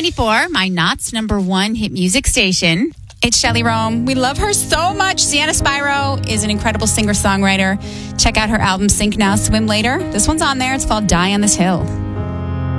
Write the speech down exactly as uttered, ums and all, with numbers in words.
ninety-four, my Knott's number one hit music station. It's Shelley Rome. We love her so much. Sienna Spyro is an incredible singer-songwriter. Check out her album, Sink Now, Swim Later. This one's on there. It's called Die on This Hill.